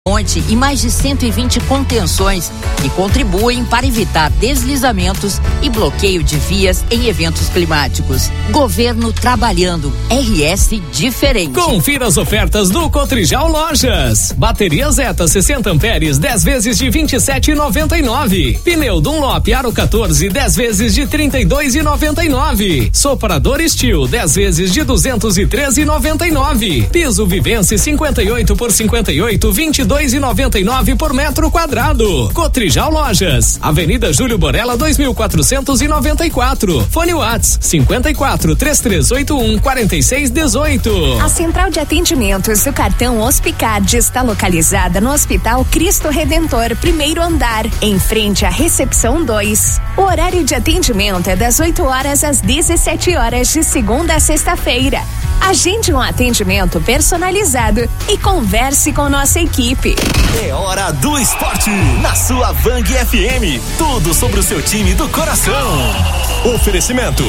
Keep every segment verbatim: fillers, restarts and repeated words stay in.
ponte e mais de cento e vinte contenções que contribuem para evitar deslizamentos e bloqueio de vias em eventos climáticos. Governo trabalhando. R S diferente. Confira as ofertas do Cotrijal Lojas. Bateria Zeta sessenta amperes, dez vezes de vinte e sete reais e noventa e nove. Pneu Dunlop Aro quatorze, dez vezes de trinta e dois reais e noventa e nove. Soprador Steel, dez vezes de duzentos e treze reais e noventa e nove. Piso Vivence cinquenta e oito por cinquenta e oito, vinte e dois reais e noventa e nove por metro quadrado. Cotrijal Lojas, Avenida Júlio Borella dois mil quatrocentos e noventa e quatro. Fone Whats cinquenta e quatro, três três oito um, quarenta e seis dezoito. A central de atendimentos do cartão Hospicard está localizada no Hospital Cristo Redentor, primeiro andar, em frente à recepção dois. O horário de atendimento é das oito horas às dezessete horas de segunda a sexta-feira. Agende um atendimento personalizado e converse com nossa equipe. É hora do esporte na sua Vang F M. Tudo sobre o seu time do coração. Oferecimento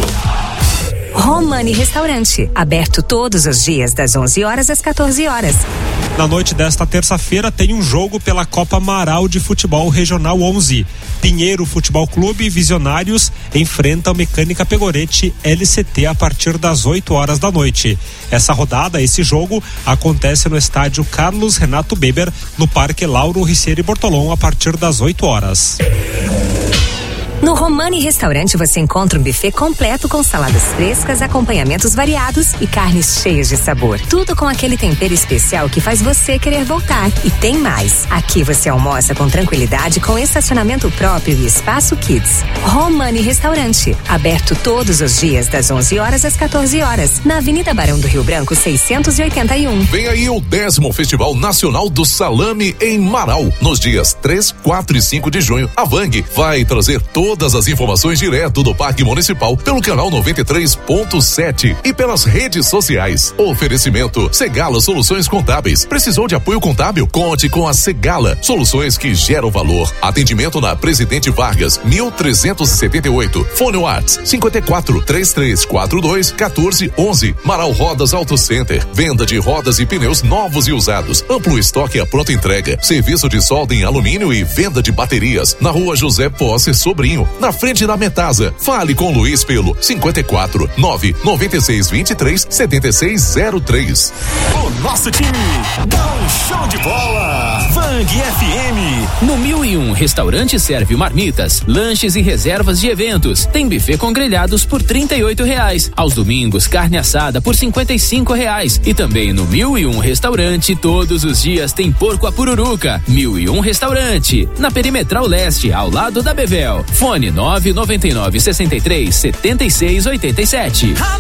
Romani Restaurante, aberto todos os dias das onze horas às quatorze horas. Na noite desta terça-feira tem um jogo pela Copa Amaral de Futebol Regional onze. Pinheiro Futebol Clube e Visionários enfrentam Mecânica Pegorete L C T a partir das oito horas da noite. Essa rodada, esse jogo, acontece no estádio Carlos Renato Beber, no Parque Lauro Ricieri Bortolom, a partir das oito horas. No Romani Restaurante você encontra um buffet completo com saladas frescas, acompanhamentos variados e carnes cheias de sabor. Tudo com aquele tempero especial que faz você querer voltar. E tem mais. Aqui você almoça com tranquilidade, com estacionamento próprio e espaço kids. Romani Restaurante, aberto todos os dias das onze horas às quatorze horas, na Avenida Barão do Rio Branco seiscentos e oitenta e um. Vem aí o décimo Festival Nacional do Salame em Marau, nos dias três, quatro e cinco de junho. A Vang vai trazer todo Todas as informações direto do Parque Municipal pelo canal noventa e três ponto sete e pelas redes sociais. Oferecimento Segala Soluções Contábeis. Precisou de apoio contábil? Conte com a Segala. Soluções que geram valor. Atendimento na Presidente Vargas, mil trezentos e setenta e oito. Fone Whats cinquenta e quatro, três três quatro dois, quatorze onze. Marau Rodas Auto Center. Venda de rodas e pneus novos e usados. Amplo estoque à pronta entrega. Serviço de solda em alumínio e venda de baterias. Na Rua José Posse Sobrinho, na frente da Metasa. Fale com Luiz pelo cinquenta e quatro, nove noventa e seis, vinte e três, setenta e seis zero três. O nosso time dá um show de bola. Vang F M. No mil e um Restaurante serve marmitas, lanches e reservas de eventos. Tem buffet com grelhados por trinta e oito reais. Aos domingos, carne assada por cinquenta e cinco reais. E também no mil e um Restaurante, todos os dias tem porco à pururuca. mil e um Restaurante, na Perimetral Leste, ao lado da Bevel. Fone nove nove nove, sessenta e três, setenta e seis, oitenta e sete.